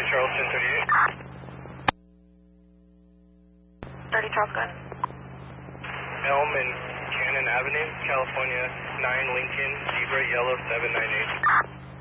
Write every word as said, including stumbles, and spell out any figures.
Charles ten thirty-eight. thirty Charles, go ahead. Elm and Cannon Avenue, California, nine Lincoln, Zebra Yellow seven nine eight.